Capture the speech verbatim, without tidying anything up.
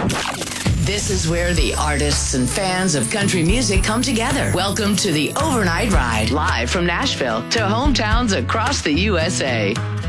This is where the artists and fans of country music come together. Welcome to the Overnight Ride, live from Nashville to hometowns across the U S A.